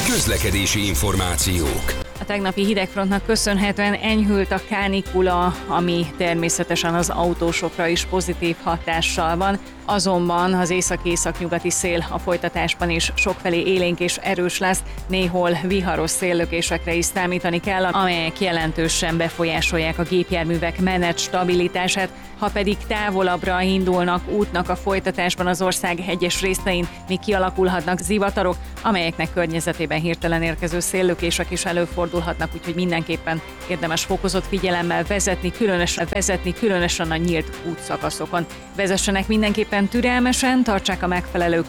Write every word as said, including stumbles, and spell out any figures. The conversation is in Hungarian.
Közlekedési információk. A tegnapi hidegfrontnak köszönhetően enyhült a kánikula, ami természetesen az autósokra is pozitív hatással van. Azonban az észak-északnyugati szél a folytatásban is sokfelé élénk és erős lesz, néhol viharos széllökésekre is számítani kell, amelyek jelentősen befolyásolják a gépjárművek menet stabilitását. Ha pedig távolabbra indulnak útnak a folytatásban az ország egyes részein, még kialakulhatnak zivatarok, amelyeknek környezetében hirtelen érkező széllökések is előfordulhatnak, úgyhogy mindenképpen érdemes fokozott figyelemmel vezetni, különösen vezetni, különösen a nyílt útszakaszokon. Vezessenek mindenképpen türelmesen, tartsák a megfelelő